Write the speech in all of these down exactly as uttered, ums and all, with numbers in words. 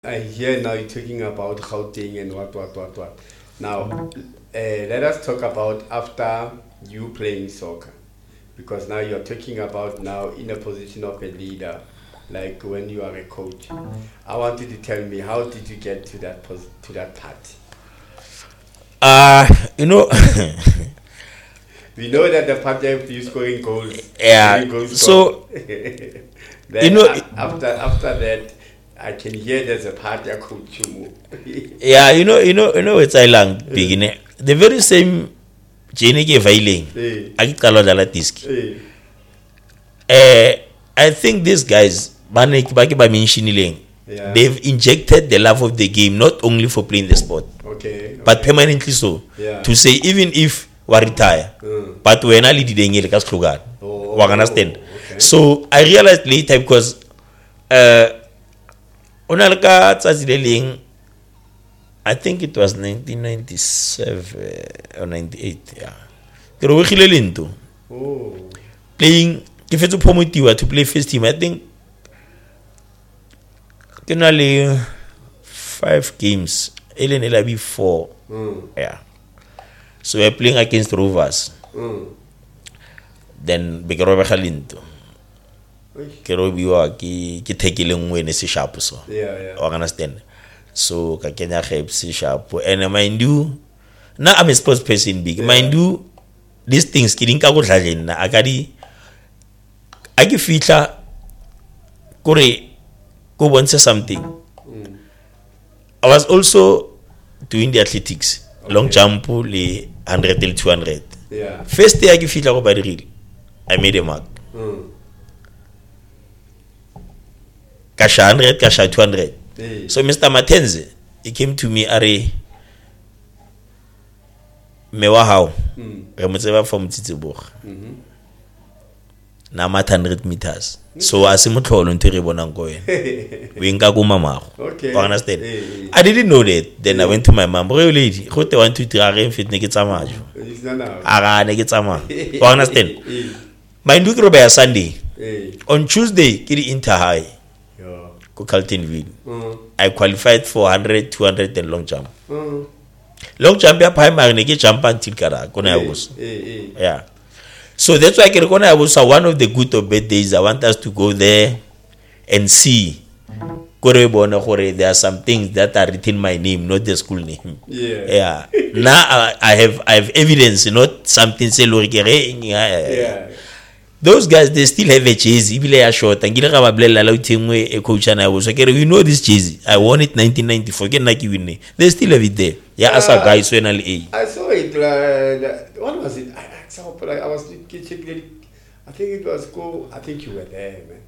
I hear now you're talking about Gauteng and what, what, what, what. Now, uh, let us talk about after you playing soccer, because now you're talking about now in a position of a leader, like when you are a coach. I want you to tell me, how did you get to that pos- to that part? Uh, you know, We know that the part of you scoring goals. Yeah, scoring goals so, then you know, a- after after that, I can hear there's a part of coach you. yeah, you know, you know, you know, it's a long beginning. The very same Jenny ke failing. Eh, I call dala disk. eh, Eh, I think these guys, bane ba ke ba mentioning, Yeah. they've injected the love of the game not only for playing the sport, okay. but okay. permanently so. Yeah. To say even if we retire, Mm. but when I lead the ngele ka slogan, Oh, we understand. okay. So I realized later because uh ona le ka tsatsi le leng, I think it was nineteen ninety-seven or ninety-eight, yeah. Ke re o gile lento Oh. playing ke fetso promotiwa to play first team. I think ke na le five games ele ne la be four, Mm. yeah. So we're playing against Rovers, Mm. then be ke robega lento Uish. ke robiwa ke ke tekile nngwe ne se sharp, so Yeah, yeah. I understand. So ka kenya gape se sharp, and mind you, now I'm a sports person big. Yeah. Mind you, these things ke dinka go dlaleng na aka di a ke fitla kore go bontsha something. Mm. I was also doing the athletics, long Okay. jump le one hundred till two hundred. Yeah. First day I ke fitla go badirile, I made a mark. Mm. Kasha one hundred, kasha two hundred. Eh. So Mister Matenze, he came to me, are mewa how Mm. re mo tseba from Tsitsibog Mhm. na mat one hundred meters, so a se motlholo ntwe re bonang ko yena o enka ko mamago. Okay. You understand? Eh, eh. I didn't know that. Then I went to my mom, re lady go te one two three a re fit ne ke tsamaya It's not now. a ga ne ke tsamaya. You understand? Eh. Mind you, ke roba ya Sunday Eh. on Tuesday ke di inter high Yeah. ko Carltonville. Mm. I qualified for one hundred, two hundred and long jump. Mm. Long jump ya primary ne ke jump until kara kona ya Eh, boss. eh, eh. Yeah. So that's why Kirikona was one of the good or bad days. I want us to go there and see. Kore bona kore, there are some things that are written my name, not the school name. Yeah. Yeah. Now I, I have I have evidence, not something say lorikere. Yeah. Those guys, they still have a jersey. Ibile ya short. Angile ka ba blela la utingwe e coach na go. So kere, you know this jersey. I won it nineteen ninety-four. Ke nna ke win. They still have it there. Yeah, as a Ah. guy so na le A. I saw it. Uh, what was it? I, I saw. Like, I was checking. I think it was go. I think you were there, man.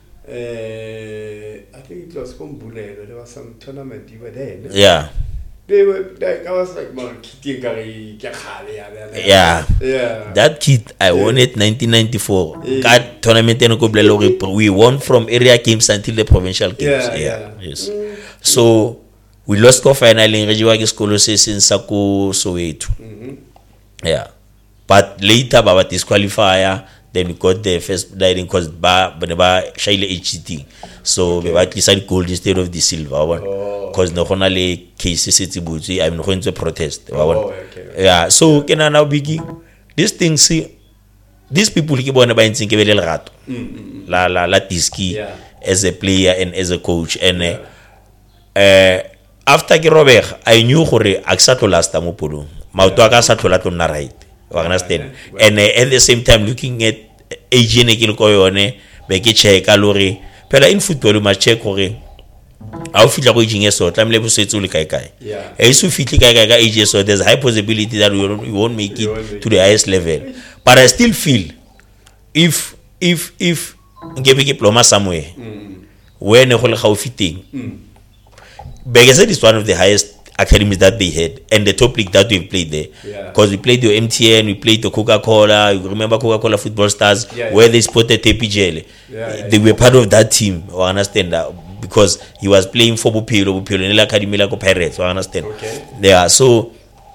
Uh, I think it was Kumbule. There was some tournament. You were there. No? Yeah. They were like, I was like, man, kitty gari, kakale, yeah, Yeah. yeah. That kid, I won it nineteen ninety-four. Yeah. That tournament in Koblelo, we won from area games until the provincial games. Yeah, yeah. Yes. Mm. So we lost the final in Rejiwagi Skolo in Sako Soweto. Mm-hmm. Yeah. But later, Baba disqualifier. Then we got the first diving because ba ba Shaile H C T. So we at least gold instead of the silver. Oh. Because no only cases it's butsi. I'm going to protest. Oh, okay. Yeah. So can I now begin? These things see. These people keep on buying things ke belel rato. Mm-hmm. La la la Tiski Yeah. as a player and as a coach and Yeah. uh, uh, after ke robega I knew gore aksato last time polo. Mauto aka sa tlola tlo right. You understand? Yeah. And uh, at the same time looking at age ne ke le ko yone be ke check lori phela in football you must check gore a o fitla go ijing eso tlamile bo setso le kai kai. Yeah. E su fitli kai kai ka age so there's a high possibility that you won't, you won't make You it won't make to the highest level. But I still feel if if if ngebe ke diploma somewhere Mm. when go le gaufi teng Mm. Begazet is one of the highest academies that they had and the top league that we've played there. Yeah. Because we played the M T N, we played the Coca-Cola, you remember Coca-Cola Football Stars, Yeah, where yeah. they spotted Tepi Jele. Yeah, yeah, They were part of that team, I understand that, because he was playing for Bupilo, Bupilo, in the Academy like Pirates, I understand. Okay. Yeah, so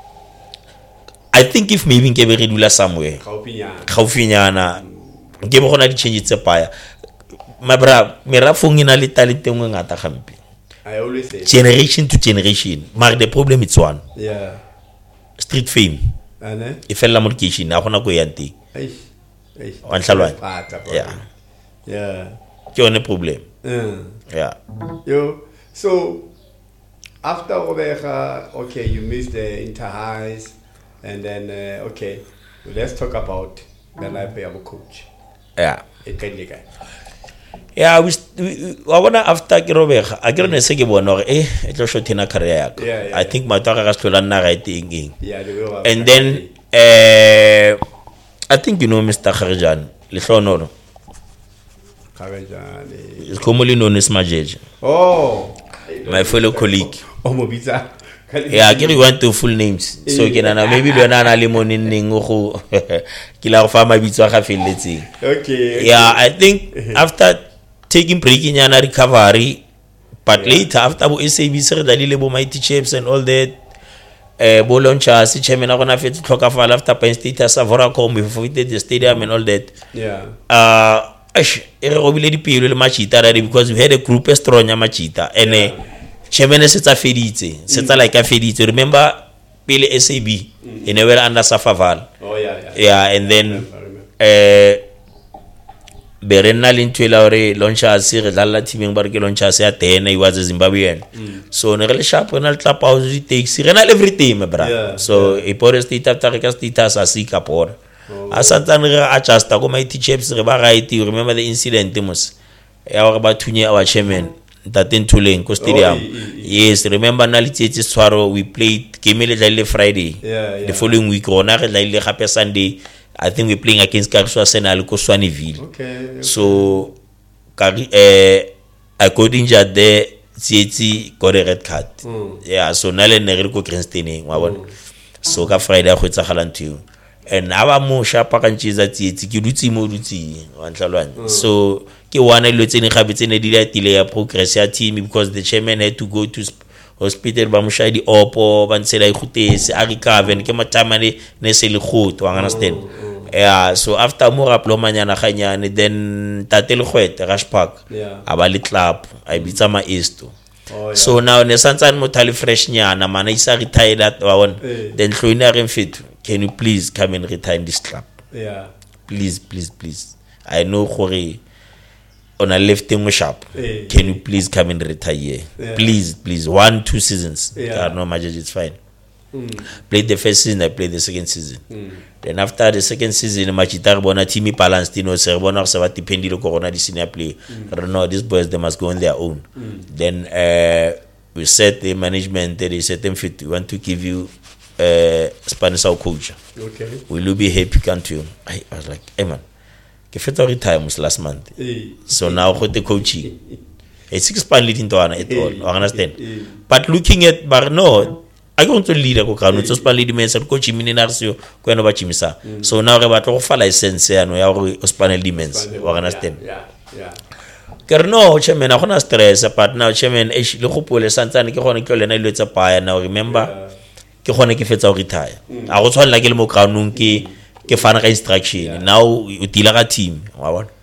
I think if maybe Nkebe Redula somewhere, Kaupinyana. Kaufinyana, Nkebe gona di change tse paya. My bra, mera fong ina le talent ngwe ngata gampe. I always say. Generation to generation. Mark, the problem is one. Yeah. Street fame. And then? If fella more kitchen, I wanna go yanti. Eish. Eish. One shalwan. Yeah. Yeah. You on a problem. Mm. Yeah. Yo. So after Obeja, okay, you missed the inter highs, and then uh, okay, let's talk about the life of a coach. Yeah. A kindly guy. Yeah, we, we, I wanna after Kirobega, I get on a second one or eh, it was shot in a career. Yeah, yeah, I think my daughter has to learn writing. Yeah, the way And then, uh, I think you know Mister Kharjan, Lithonoro. Kharjan. It's commonly known as Majeji. Oh, my fellow colleague. Oh, Mobita. Yeah, I get you want to full names. So can I maybe be an limon in Ningo Kila Farmer Bitwaka feel let's see. Okay. Yeah, I think after taking breaking and recovery, but Yeah. later after S A B said the little mighty chips and all that, uh, Boloncha, si chairman are gonna fit to talk about after Penn State as a Voracom, we forfeited the stadium and all that. Yeah. Uh, Ash, irregularly people machita because we had a group of strong machita and Yeah. uh, chairman is a fedite, sets like a fedite. Remember, Pele S A B in a well under Safaval. Oh yeah, yeah. Yeah, and I then remember, I remember. uh, Berena Lintwela or launcha Sir Lala teaming Barke launcha Satena, he was a Zimbabwean. So Nerel Sharp when I'll clap out it takes Renal every team, brother. Yeah, So yeah. a porous tita Tarikas titas a sea capor. Oh. Asatan Achasta go my chips rebarite, you remember the incident Timus. Our about two year our chairman. That in Tulane, Stadium. Oh, e- e- Yes, remember Naliti Swaro, we played Kimele Lale Friday. Yeah, yeah. The following week, Ronare Lale Happy Sunday. I think we're playing against Karswasen Aliko Swaneville. Okay. okay. So, Kari- eh, according to the C A T got a red card. Mm. Yeah, so Nale Neriko Greenstein, mm. So ka Friday, I quit Sahalantu. And our more sharp and cheese at T A T, Kiduti Moduti, one Chalwan. So, Ki one Lieutenant Habit in a delay a progress team because the chairman had to go to sp- hospital Bamushadi Opo, Vansela Hutes, Arika, and Kematamani, Nesel Hoot, to understand. Yeah, so after more Plomania Nahanya, and then Tatel Huet, Rush Park, Yeah. Abali Club, I beat some East. Oh, yeah. So now Nesansan Motali Fresh Nyana, Manisa retired at one, Eh. then Tluina Fit. Can you please come and retire in this club? Yeah. Please, please, please. I know Hori on a left thing sharp. Eh. Can you please come and retire? Yeah. Please, please. One, two seasons. Yeah. Uh, no, my judge, it's fine. Mm. Played the first season, I played the second season. Mm. Then after the second season, Machitar Bona Timi Palantino, Serbona Savati Pendilo Corona, the senior play. I don't know, these boys, they must go on their own. Mm. Then uh, we set the management, they set them fit. We want to give you a uh, Spanish coach. Okay. Will you be happy, can't you? I, I was like, hey man, if it's already time was last month. Eh. So now what the coaching? It's six pound leading to one at all. I understand. Eh. But looking at but no, I want to lead a coca, so span lead mensa coaching mininarsio, Queno Bachimisa. So now about offer license and we are Spanish demons. I understand. Yeah, yeah. Kerno, chairman, I want to stress, but now chairman, Esh Lukupole Santana Kihonicol and I let a pie now remember. Ke gone ke fetsa go retire a go tshwana ke le mo groundong ke ke fana ka instruction now o tila ka team wa bona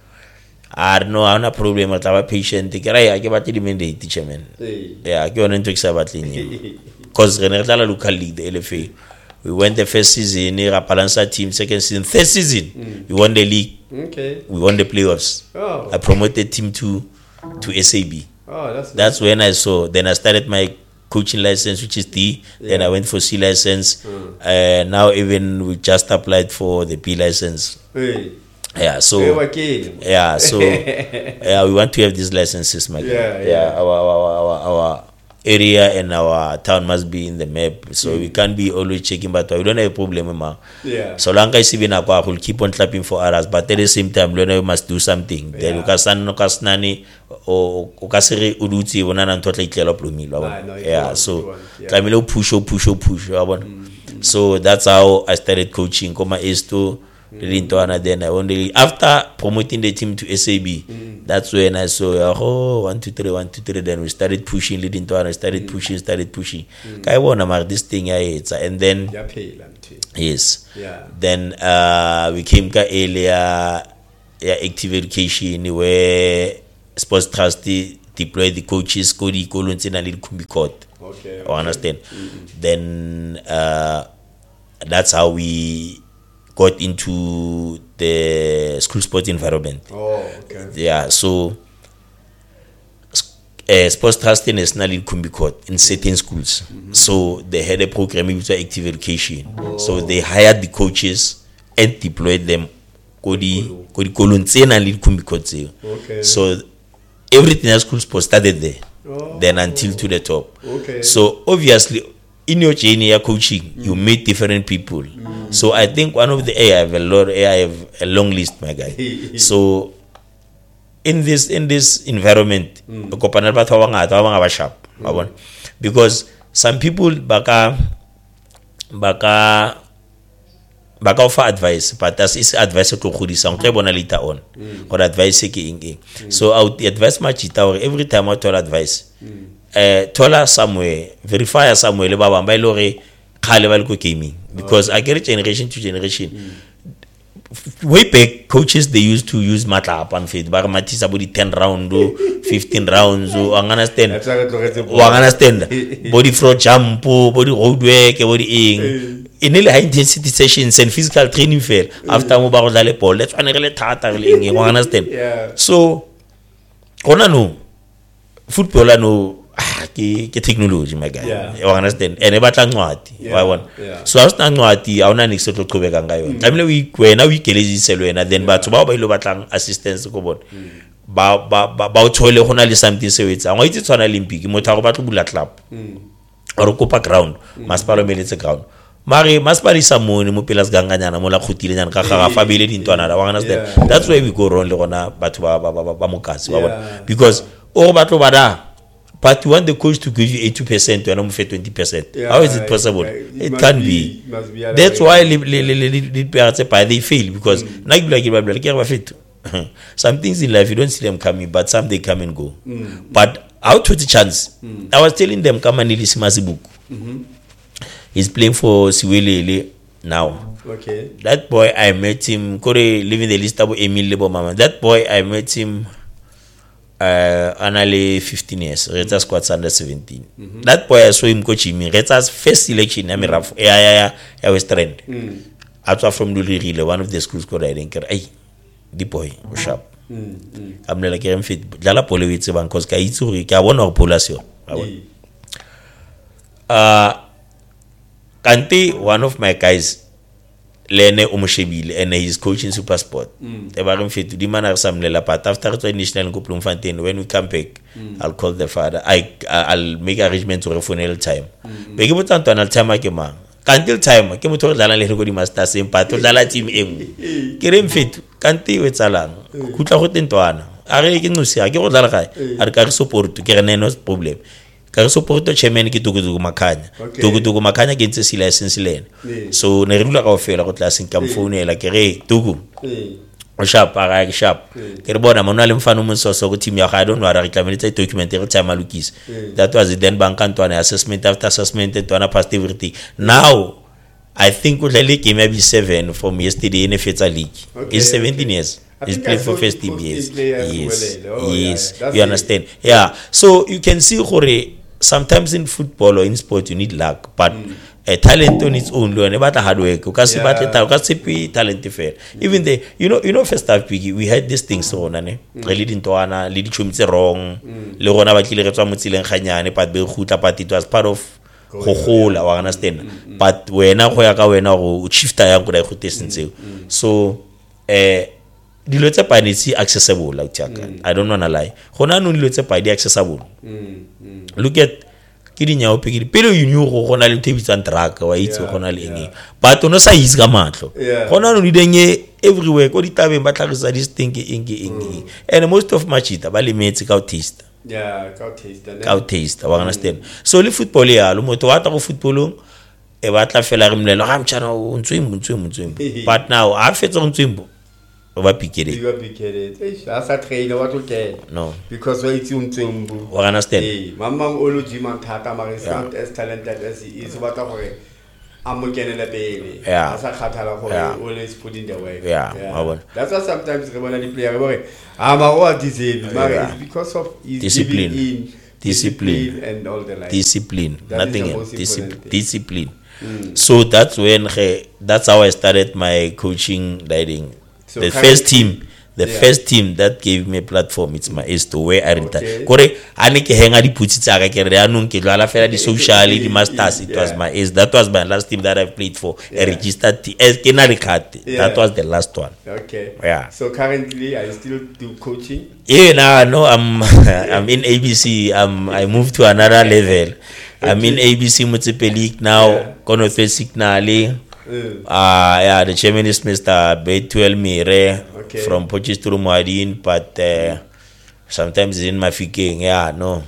a no ha na problem tla ba patient ke ra ya ke batle di mandate chairman yeah ke yona ntwe ke sa batleng because re ne re tla la local league the L F A we went the first season ra balance team second season third season mm. we won the league Okay. we won the playoffs Oh. I promoted team to to S A B Oh, that's that's when I saw then I started my coaching license, which is D. Yeah. Then I went for C license. Mm. Uh, now even we just applied for the B license. Hey. Yeah, so Hey, yeah, so yeah, we want to have these licenses, my Yeah, yeah. yeah. Our, our our our area and our town must be in the map, so mm. we can't be always checking. But we don't have a problem, ma. Yeah. So long as we will keep on clapping for others, but at the same time, we must do something. Yeah. Then you can stand, you can stand, or you can say, "Uduti, we na ntotla iklela plumilo." Ah, no, you Yeah, want, so you want, yeah. Camilo push, oh, push, oh, push. Mm. So that's how I started coaching. Koma Esto. Mm. Then I only after promoting the team to S A B, mm. that's when I saw oh one two three one two three. Then we started pushing, leading to one. Started mm. pushing, started pushing. Mm. I wanna mark this thing, I and then yes, yeah. Then uh, we came ka earlier, yeah, active education where sports trustee deploy the coaches ko di kolong tsena le di court. Okay. You understand? Mm-hmm. Then uh, that's how we got into the school sports environment. Oh, okay. Yeah, so uh, sports trust is now in Kumbi Court in certain schools. Mm-hmm. So they had a program with active education. Oh. So they hired the coaches and deployed them. Kodi kodi kolontsena le Kumbi Court tseo. Okay. So everything at school sports started there. Oh. Then until to the top. Okay. So obviously in your journey of coaching, mm. you meet different people. Mm. So I think one of the I have a lot. I have a long list, my guy. So in this in this environment, mm. mm. because some people baka baka baka offer advice, but that's is advice to khodisa nke bona later on or advice ke eng eng. So I would advise my chita or every time I tell advice. Mm. Uh, tola somewhere, verify somewhere, le ba bang ba ile hore khale ba le go gaming, because I get it generation to generation. Mm. Way back, coaches they used to use matlapa and feed, ba matisa body ten round or fifteen rounds or understand. O understand. Body throw jump, body road work, body ing. In the high intensity sessions and physical training fair after mo ba go dlale ball. That's one really thata really ing. O understand. Yeah. So, kona no footballer no. Ke ke technology my guy. Yeah. You understand? Ene batla ncwadi. Yeah. Wa bona. Yeah. So as na ncwadi awuna next to qhubeka ngayo. Tlamile we wena we kelezise wena then batho ba ba ile batlang assistance ko bona. Ba ba ba o thole gona le something se wetsa. Ngo itse tswana Olympic motho a go batla bula club. Or kopa ground. Masipalo meletse ground. Mari masipali sa mone mo pelas ganganyana mo la khutile nyana ka ga fa bile dintwana. Wa understand? That's why we go wrong le gona batho ba ba ba mokasi wa bona. Because o batlo bada. But you want the coach to give you eighty percent and I'm for twenty percent. Yeah, how is it possible? It, it can't be. be. be That's why the parents they fail, because mm. some things in life you don't see them coming, but some they come and go. Mm. But out to the chance, mm. I was telling them, come and listen to book. Mm-hmm. He's playing for Siwelele now. Okay. That boy I met him. Kore living the list of Emil Lebo Mama. That boy I met him. Uh, anale fifteen years, Reta's squads under seventeen. Mm-hmm. That boy I saw him coaching me. Reta's first selection, I mean, yeah, yeah, yeah, I was trained. Mm. After from Luliri, one of the schools called I think, hey, the boy, sharp. I'm like, I'm fit. Dala pole with seven cause Kaitsuri, Kawana Polasio. Uh, Kante, one of my guys, Lene Omoshebile, and he's coaching Super Sport. They were in fit to demand some lela, but after the national couple Fontaine, when we come back, mm. I'll call the father. I I'll make arrangement to a funeral time. Begi butan to anal time akema. Kantil time, kemo to dala le go di master same part to dala team eng. Kirem fit, kanti wetsalang. Kutla go tentwana. Are ke ngusi, a ke go dala kae. Are ka support ke re no problem. Ka support chairman ke tukutuku makanya. Tukutuku makanya ke ntse license lene. So ne re dula ka ofela go tla seng ka mfounela ke re tuku. O sharp ara ke sharp. Ke re bona mona le mfano mo so so go team ya ga don't worry re tlameletse documentary time alukis. That was it then bank antwana assessment after assessment antwana passed everything. Now I think we like game maybe seven from yesterday in the Feta League. Okay, it's seventeen okay. years. He's playing for first team years. Yes. Oh, yes. Yeah, you understand? It. Yeah. So you can see Hore. Sometimes in football or in sport you need luck, but mm. a talent on its own, learn about hard work. Because yeah. talent fair. Mm. Even the you know you know first half we had this thing so nane. Really didn't wanna lead chumse wrong. Le rona ba tlile re tswa motsileng khanyane but be khutla but it was part of go gola wa understand. Mm. But wena go ya ka wena go shifta yang go dai go tesentse. So eh dilo tse pa ditsi accessible like tjaka. Mm. I don't wanna lie. Gona no dilo tse pa di accessible. Mm. Mm. Look at kidi nyawo pe kidi pele you knew go gona le tebitsang track wa itse gona le eng. But ono sa is ka matlo. Gona no didenge everywhere ko ditabeng ba tlhagisa this thing ke eng ke eng. And most of machita ba lemetse ka taste. Yeah, ka taste. Ka taste, wa understand. So le football ya lo motho wa ta go footballong e batla fela re mlelo ga mtshana o ntswimbu ntswimbu ntswimbu. But now a fetsa ntswimbu va piquer you va piquer it asa trainer wa to get no because wa itse untswembu wa understand eh mama olo gym thata mara is not as talented as he is what gore I'm looking at baby. Yeah. As a catalog, Yeah. always put in the way. Yeah, I want- That's why sometimes when I play, I'm a what is it? Yeah. It's because of his Discipline. giving in, Discipline. and all the like. Discipline, That is nothing the else. most Discipline. important thing. Discipline. So that's when eh, that's how I started my coaching riding. So the currently- first team, the Yeah. first team that gave me a platform, it's my is to where I retire. Okay. Kore ane ke henga di putsi tsaka ke re anong ke dlala fela di social di masters. It was Yeah. my is that was my last team that I played for. Yeah. A registered team. Eh, ke na le card. Yeah. That was the last one. Okay. Yeah. So currently, I still do coaching. Yeah, now no, I'm I'm in A B C. Um, I moved to another level. I'm in A B C Municipal League now. Yeah. Kono signal. Mm. Uh, yeah, the chairman is Mister Betuel Mire Okay. from Potchefstroom Muadin, but uh, sometimes it's in Mafikeng. Yeah, no.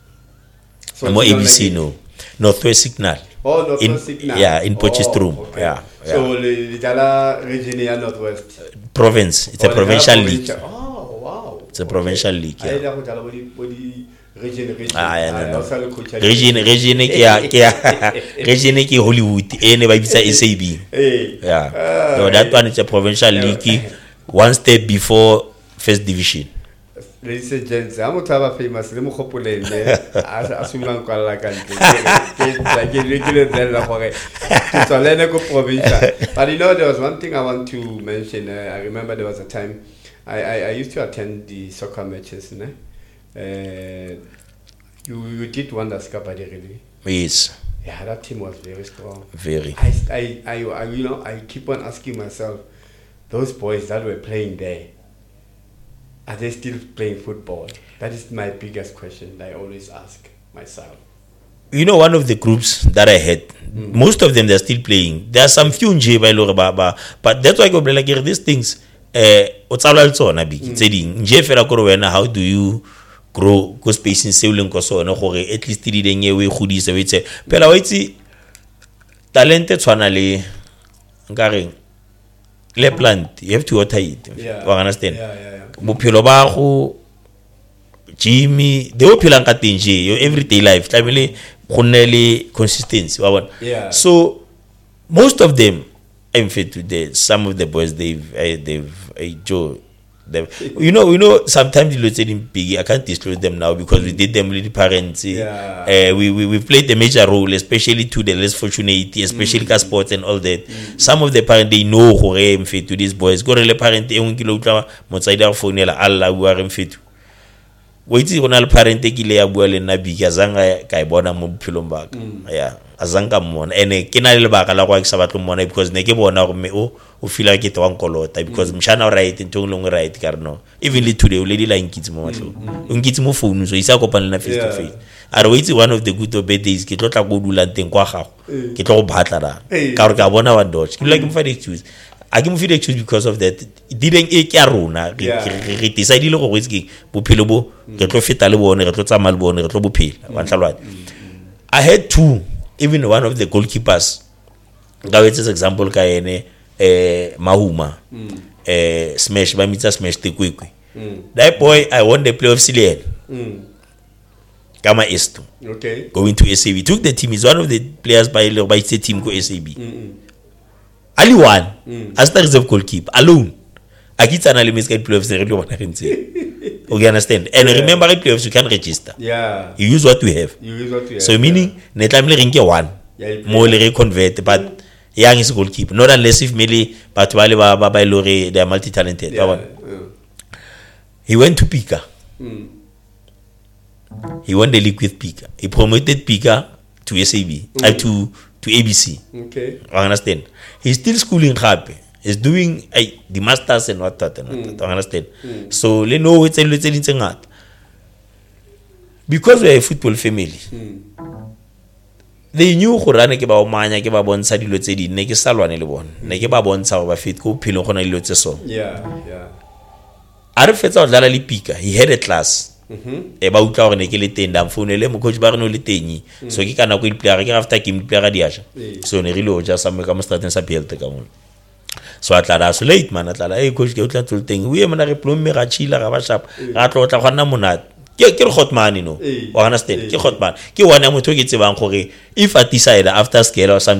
So I'm more it's A not B C, like- no. Northwest Signal. Oh, Northwest In- Signal. yeah, in Oh, Potchefstroom. okay. Yeah, So the Litala region here, Northwest. Province. It's a Oh, provincial Litala league. provincial. Oh, wow. It's a provincial league, yeah. I don't know what the- what the region, region. Ah, yeah, I no, no. also coach at- Region, region ke ya ke ya region ke Hollywood. E ne ba bitsa S A B. Hey. Yeah. Ah, No, that one is a provincial Yeah. league, one step before first division. Ladies and gents, I'm not famous. Let me hope we learn. As as we learn quite like it. Like you regular tell the way. So let me go provincial. But you know, there was one thing I want to mention. Uh, I remember there was a time I, I, I used to attend the soccer matches. Ne? Uh, you you did wonders, Kabadi, really. Yes, Yeah, that team was very strong. very. I, I, I, I, you know, I keep on asking myself, those boys that were playing there, are they still playing football? That is my biggest question I always ask myself. You know, one of the groups that I had, most of them they're still playing. There are some few nje ba ilore ba ba, but that's why I go like here, these things. Eh, o tsala le tsona big. Tse ding nje fela go wena, how do you grow go spacing se o leng go sone gore at least di deng e we godise we tse. Pela wa itse talent e tshwana le nkareng le plant, you have to water it. Yeah. You understand? Yeah, yeah, yeah. Bophelo ba go Jimmy they will phelang ka teng je your everyday life tlamele go nne le consistency wa bona. Yeah. So most of them in fact today some of the boys they've uh, they've uh, Joe they've, you know you know sometimes you say them big I can't disclose them now because we did them with the parents. Yeah. Uh, we, we we played a major role especially to the less fortunate especially ka sports and all that. Some of the parents they know gore in fact to these boys go re le parent e ngwe ke lo utla motsadi a founela alla bua re mfetu wa itse go na le parent e kile ya bua le nna big azanga ka e bona mo bophelong ba ka yeah azanga mmona ene ke na le lebaka la go a ke sa batlo mmona because ne ke bona gore me o o feel like it wa nkolota because mshana o right into ngwe right ka re no even le today o le di la nkitse mo matlo o nkitse mo phone so isa kopana na face to Yeah. face are we one of the good birthdays ke tlo tla go dula teng kwa gago ke tlo go batla ra Eh. ka re ka bona wa dodge ke like mfa excuse I give you excuse because of that didn't e ke a rona re Yeah. re- re decide le go go itse bophelo bo re tlo feta le bone re tlo tsamaya le bone re tlo bophela wa ntlalwane I had two even one of the goalkeepers ga wetse example ka ene eh Mahuma eh smash ba mitsa smash te kwekwe that boy I won the playoffs le Mm. kama esto Okay. going to S A B took the team is one of the players by by its team go S A B Mm-mm. Ali one Mm. as the reserve goalkeeper alone akitsana le miska playoffs re lo bona rentse you understand and Yeah. remember at playoffs you can register Yeah. you use what you have You use what you have. so meaning ne tlamile re nke one Yeah, you play. mo le re convert but young is goalkeeper not unless if mele batho ba le ba ba ba ilore they are multi talented Yeah. yeah. Yeah. He went to Pika Mm. he won the league with Pika he promoted Pika to S A B uh, to to A B C Okay. I understand he's still schooling gape he's doing uh, the masters and what that and what that I understand so le no it's a little thing ngata because we are a football family Mm. they knew go rana ke ba o manya ke ba bontsha dilo tse di ne ke salwane le bona ne ke ba bontsha go ba fit go phelo gona dilo tse so Yeah. Yeah. a re fetsa go dlala le Pika he had a class Mm-hmm. e ba utla gore ne ke le teng da mfounele mo coach ba re no le teng so ke kana go di player ke after game di player di asha Mm. so ne re lo ja sa me ka mo starting sa P L T ka mo so atla da so late man atla hey coach ke utla tlo teng we mona re plomme ga chila ga ba sharp ga tlo tla gona monate ke ke re hotman no Eh. o understand Eh. ke hotman ke one ya motho ke tsebang gore if I decide after scale or something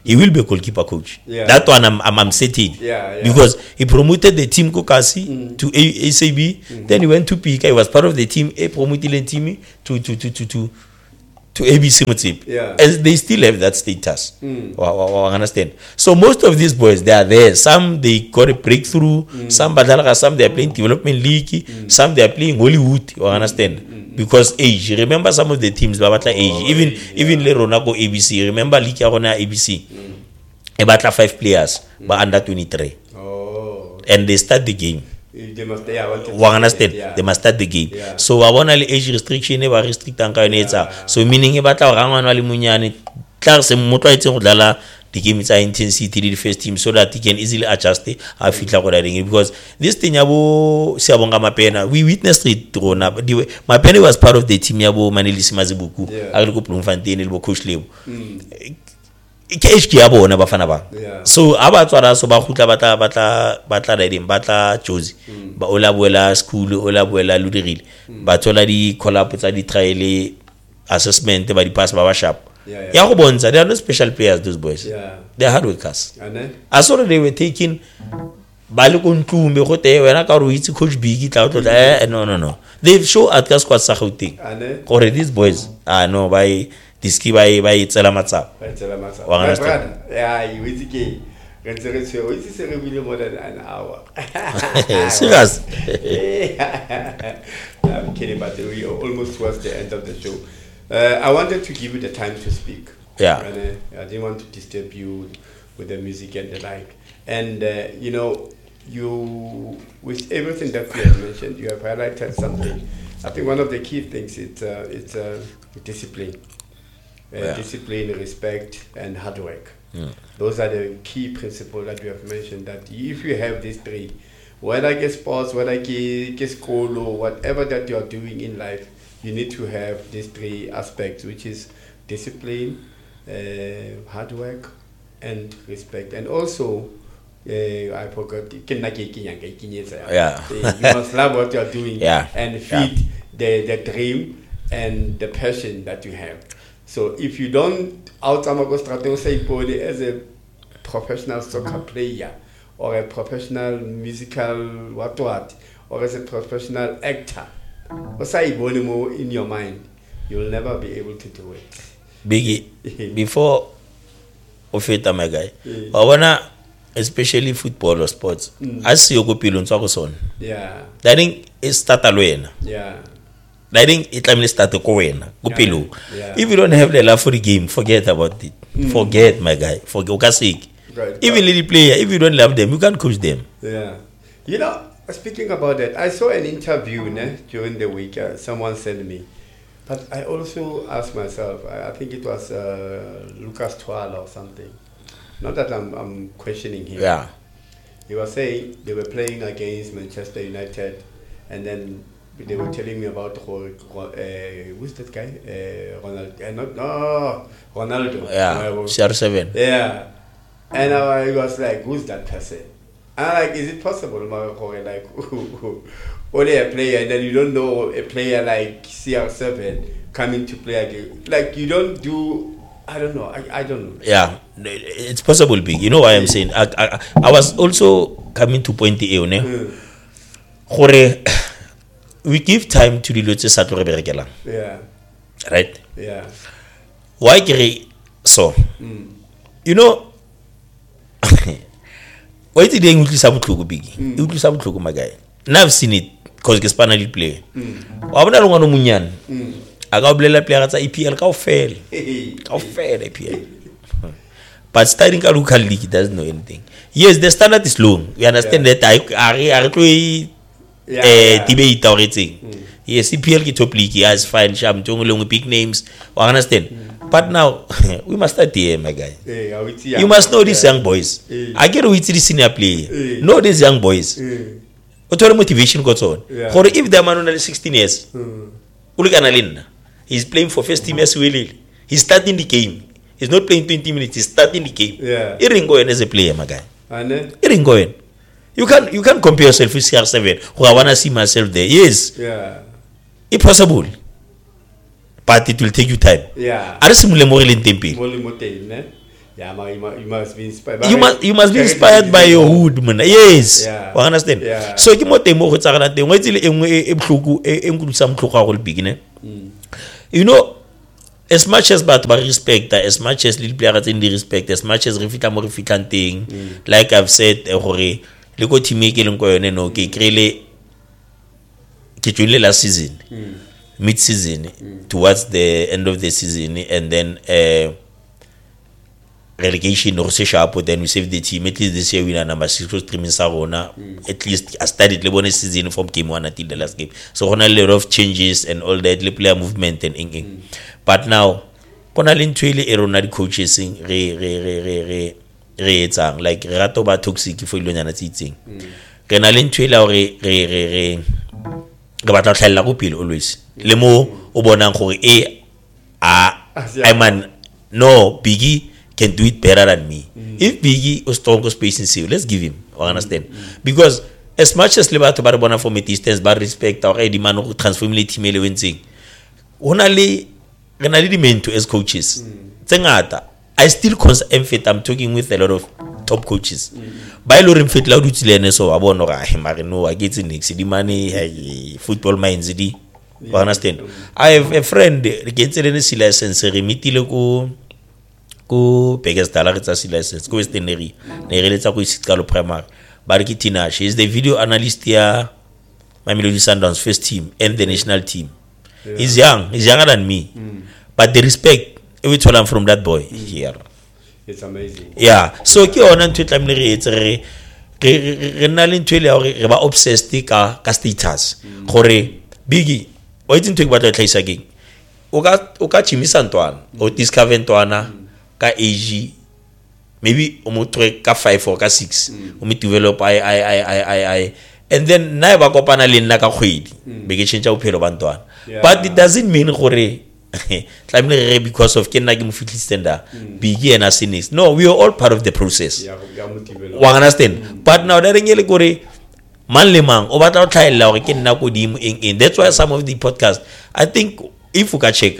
he will be a goalkeeper coach. Yeah. That one I'm I'm, I'm setting. Yeah, yeah. Because he promoted the team Kokasi Mm. to A- SAB, Mm. then he went to P K. He was part of the team, a promoted the team to to to to to to A B C Motip. Yeah. As they still have that status. Mm. Wa- wa- wa- understand? So most of these boys, they are there. Some they got a breakthrough. Mm. Some Badalaka, some they are playing development league. Some they are playing Hollywood. You understand? Because age. Remember some of the teams Babatla age. Oh, even age, even yeah. Leronago A B C. Remember League Arona A B C. About five players, but under twenty-three, Oh. and they start the game. They must. Yeah. I want to We understand? say it, yeah. They must start the game. Yeah. So I want to age restriction never restrict ang kayo Yeah. So meaning about our rangwan wali munyani. Claro, se motho a itseng go dlala the game is intensity the first team so that he can easily adjust it. I feel like what I think because this thing yabo Siabonga Mapena we witnessed it rona. The- Mapena was part of the team yabo Manelisi Mazibuku. Yeah. Agri ko Bloemfontein le coach Lebo. Mm. Ke H K ya bona bafana ba. Yeah. So aba tswara so ba khutla batla batla batla riding batla Jozi ba ola boela school ola boela ludirile ba tsola di collab tsa di trial assessment ba di pass ba ba sharp Yeah, yeah. ya go bonza they are not special players those boys Yeah. they are hard workers And then. I saw that they were taking ba le ko ntlumbe go te wena ka ro itse coach Biggie tla o tla eh no no no they've show at ka squad sa Gauteng And then. gore these boys ah no ba diski ba ba itsela matsapa Right, tell them myself. Wa My understand? brother, yeah, you with the Renze Renze, we see really more than an hour. Serious? I'm kidding, but we are almost towards the end of the show. Uh, I wanted to give you the time to speak. Yeah. And, uh, I didn't want to disturb you with the music and the like. And uh, you know, you with everything that you have mentioned, you have highlighted something. I think one of the key things is uh, it's uh, discipline. Uh, Yeah. Discipline, respect, and hard work. Mm. Those are the key principles that you have mentioned. That if you have these three, whether get sports, whether get, get school, or whatever that you are doing in life, you need to have these three aspects, which is discipline, uh, hard work, and respect. And also, uh, I forgot. Yeah. You must love what you are doing Yeah. and feed the, the dream and the passion that you have. So if you don't out say as a professional soccer player or a professional musical what what or as a professional actor, what's in your mind, you'll never be able to do it. Biggie, before Ofeta my guy, Yeah. I wanna especially football or sports. Mm. I see you go pilon so son. Yeah, I think it start alone. yeah. I think it will start to go in. Go Yeah. pillow. Yeah. If you don't have the love for the game, forget about it. Mm. Forget my guy. Forget Okasik. Right. Even little player, if you don't love them, you can't coach them. Yeah. You know, speaking about that, I saw an interview ne, during the week. Uh, someone sent me. But I also asked myself, I, I think it was uh, Lucas Twal or something. Not that I'm, I'm questioning him. Yeah. He was saying they were playing against Manchester United, and then they were telling me about uh, who's that guy? Uh, Ronaldo. Uh, not, no, Ronaldo. Yeah. Uh, C R seven. yeah. And I was like, who's that person? And I'm like, is it possible, Marco, like, only a player, and then you don't know a player like C R seven coming to play again? Like, you don't do, I don't know, I, I don't know. Yeah, it's possible, big. You know why I'm saying? I, I, I was also coming to point A, ne? Mm. Gore, we give time to the lots of Saturday Berekela, Yeah, right? yeah. Why kere so? Mm. You know, why did they utlisa botlhoko big? Mm. Utlisa botlhoko my guy. Now I've seen it because ke Spanish play. Mm. Wa bona lengwana munyane. Mm. Aka bolela player tsa E P L kaofela. Hey. Kaofela E P L. But starting a local league doesn't know anything. Yes, the standard is low. We understand Yeah. that I I I tlo Yeah, eh yeah. debate or anything. Mm. Yes, E P L ke top league, yes, fine, sham tong big names. We understand. But now we must start here, my guy. Hey, I will see You must know these yeah. young boys. Eh. I get with the senior player. Eh. Know these young boys. Mm. What your motivation goes on? Yeah. For if the man only sixteen years, Mm. Ulukanalin, he's playing for first team as well. He's starting the game. He's not playing twenty minutes. He's starting the game. Yeah. He didn't go in as a player, my guy. And then, He didn't go in. You can't you can't compare yourself with C R seven. Who I wanna see myself there. Yes, yeah, it's possible, but it will take you time. yeah. Are simule more in tempe. Mole motel, ne? Yeah, man, you, must, you must be inspired. You must you must be inspired by your hood, man. Yes. Yeah. You understand? Yeah. So ke mo teng mo go tsagana teng. Wa tsile engwe e botlhoko e nkudisa motlhoko ga go le bigine. You know, as much as batho ba respect, as much as little players in the respect, as much as re fitla mo re fitlang teng, like I've said gore le go team e ke leng go yone no ke krele ke tswile last season. Mid season towards the end of the season, and then uh relegation or se sharp, then we save the team. At least this year we are number six streaming Sarona. Mm. At least I started the bonus season from game one until the last game. So on a lot of changes and all that, the player movement and inking. Mm. But now, kona lintwele erona di coaches sing re re re re re re etsang like re rato ba toxic for ilonyana tsitseng. Re na lintwele re re re re re batla tlhaela go pele always. Le mo o bonang gore e a I man no Biggie can do it better than me. Mm. If Biggie is strong space in seal, let's give him. I understand. Mm. Because as much as Lebato Barabona for me distance, but respect our the man who transform the team when saying only renali meant to as coaches. Tengata. I still consider I'm talking with a lot of top coaches. By Lorim Fit Laudutile so Abonora Marino, I get in the money, football minds. You understand? I have a friend gets in the license, remitilo go biggest dollar it's a license go western neri nereletsa go isikalo primary bariki tina she is the video analyst here Mamelodi Sundowns first team and the national team. Yeah. He's young, he's younger than me. Mm. But the respect we told him from that boy mm. here. It's amazing. Yeah. So ke ona ntwe tla mle re etse re re na le ntwe le gore re ba obsessed ka ka status gore Biggie o itse ntwe ba tla tlhaisa ke o ka o ka chimisa ntwana o discover ntwana ka age maybe umutwe ka five or ka six mm. umi develop I I I I I and then na ba kopana le nna ka khwedi be ke change bophelo ba ntwana but it doesn't mean gore tlamile because of ke nna ke mo fitli standard Biggie and Asinis. No, we are all part of the process. Yeah, we understand. Mm. But now that ngele gore man le mang o batla o tlhaela gore ke nna go dimo eng. That's why some of the podcast I think if you can check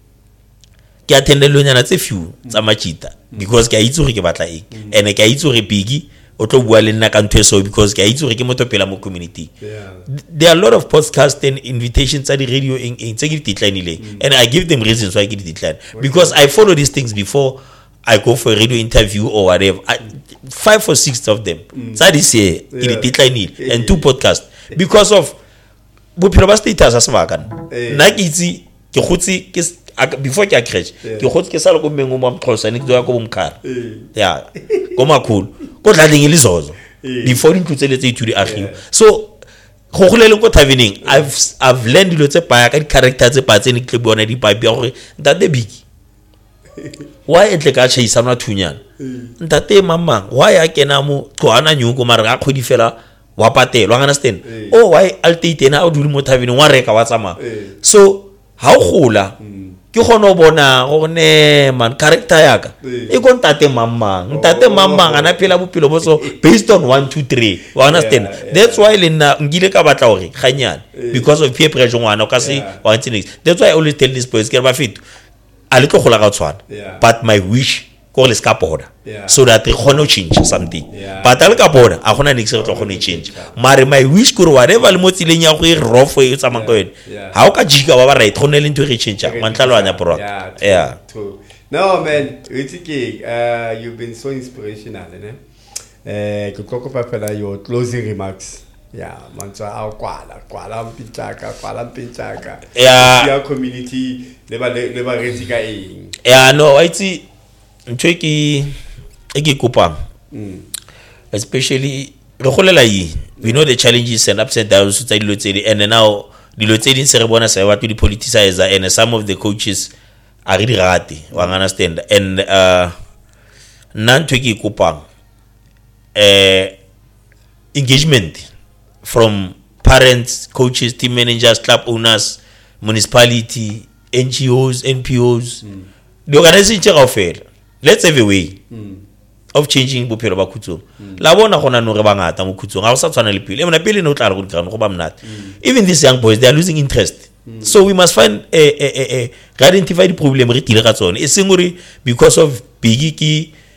ke attended lonyana tse few tsa machita because ke a itse gore ke batla eng and ke a itse gore Biggie o tlo bua le nna ka ntwe so because ke a itse gore ke motopela mo community. Yeah. There are a lot of podcasts and invitations at the radio in in tse ke ditlainile mm. and I give them reasons why ke ditlain because I follow these things before I go for a radio interview or whatever. I, five or six of them tsa this year ke ditlainile and two podcasts because of bophelo ba status as bakan nna ke itse ke khutsi ke before ke a crash ke khotse ke sala go mengo mo mxhosa ne ke doya go bomkhara yeah go makhulu go dlading lizozo before intlutseletse ithu di agio so go golele go tavening I've I've learned dilo tse pa ka di character tse pa tsene ke bona di pipe ya gore ntate Biggie why etle ka chaisa na thunyana ntate mamang why a kena mo tloana nyuko mara ga khodi fela wa patelo understand oh why altate na o dule mo tavening wa reka wa tsama so ha o gola ke gone o bona go ne man character yaka e go ntate mamang ntate mamang ana phela bophelo bo so based on one two three you understand yeah, yeah. That's why le nna ngile ka batla gore ganyana because of peer pressure ngwana ka se wa ntse that's why I always tell these boys ke ba fit a le tlo gola ga tshwana but my wish go le ska border so that they can change something yeah. But a le ka border a gona nix re tlo gone change mare my wish go whatever le mo tsileng ya go e rough e tsamang go ene ha o ka jika ba ba right gone le ntwe re change mantlalo bro yeah, true, yeah. True. No man Ritiki uh you've been so inspirational ne eh ke tlo kopa fela your closing remarks yeah mantswa a kwala kwala mpintaka kwala mpintaka yeah your community le ba le ba retika eng yeah no I see ntweki eke kopang especially re golela yi we know the challenges and ups and downs tsa dilo tse and now dilo tse din se re bona sa ba to di politicizer and some of the coaches are really rati wa understand and uh nantweki kopang eh engagement from parents, coaches, team managers, club owners, municipality, N G Os, N P Os. Mm. The organization of fair. Let's have a way mm. of changing bophelo ba khutso. La bona gona no re bangata mo khutso. Ga o sa tshwana le pele. E mona pele no tla re go dikana go ba mnata. Even these young boys, they are losing interest. Mm. So we must find a a a, a identify the problem re tile ga tsone. E senguri because of Biggie ki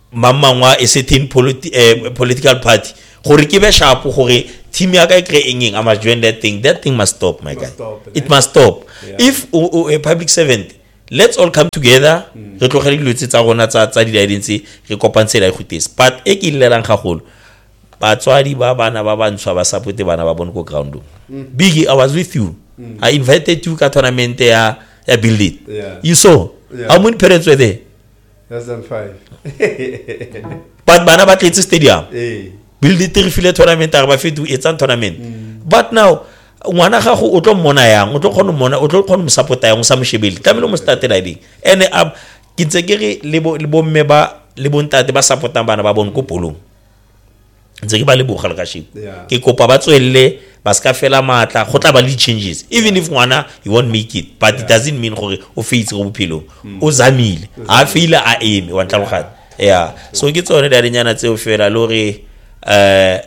mamangwa a certain politi uh, political party gore ke be sharp gore team ya ka e kre eng I must join that thing. That thing must stop, my guy. It must stop. Yeah. If uh, uh, a public servant, let's all come together. Re tlogela dilo tsa rona tsa tsa di identity re kopantsela e khutese. But e ke lelang gagolo batswadi ba bana ba bantshwa ba support bana ba bone go ground. Biggie, I was with you. Mm. I invited you to tournament ya ya build it. Yeah. You saw. Yeah. How many parents were there? Less than five. But bana ba tletse stadium. Eh. Build it refile tournament a ba fitu etsa tournament. Mm. But now ngwana ga go o tlo mona yang o tlo khona mona o tlo khona mo support yang sa moshebeli tlamelo mo start riding ene ab ke ntse ke re le bo le bo mme ba le bo ntate ba supportang bana ba bone ko polong ntse ke ba le bogala ka ship ke kopa ba tswelle ba ska fela matla go tla ba le changes even if ngwana you won't make it but yeah. It doesn't mean gore o face go bophelo o zamile a feel a eme wa ntlhalogana yeah so ke tsone da dinyana tse o fela lore uh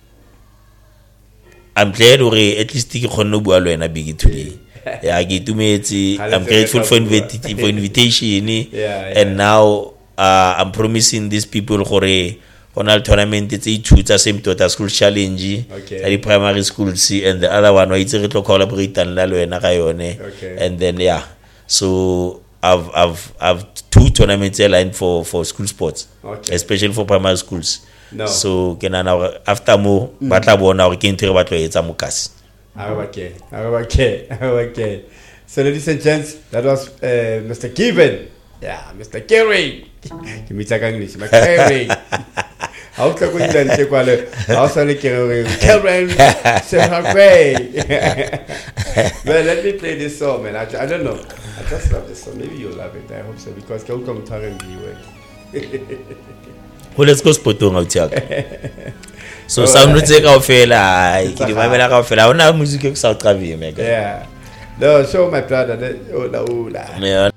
I'm glad or at least ke khonno bua lo ena Biggie today. Yeah, ke tumetse. I'm grateful for invitation for invitation yeah, yeah. And now uh, I'm promising these people gore on tournament it's a two same total school challenge okay. At the primary school see and the other one why it's re tlo collaborate and la lo ena ka yone and then yeah so I've I've I've two tournaments aligned for for school sports okay. Especially for primary schools. No. So can I after more batla bona gore ke ntse re batlo etsa mokasi. Okay. Okay. Okay. So ladies and gents, that was uh, Mister Given. Yeah, Mister Kerry. Ke mitsa ka English, Mister Kerry. How ka go ntse ke kwale. How sa le Kerry. Kerry. Say hi. Well, let me play this song, man. I, I don't know. I just love this song. Maybe you'll love it. I hope so because ke come to R and B way. Well, let's go spotong out here. So sound tse ka ofela ke di mamela ka ofela ona music e ke sa o travel me. Yeah. No, show my brother. Oh la oh la.